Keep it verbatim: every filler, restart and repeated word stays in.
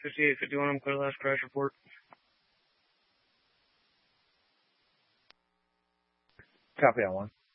fifty-eight fifty-one, I'm clear last crash report. Copy on one.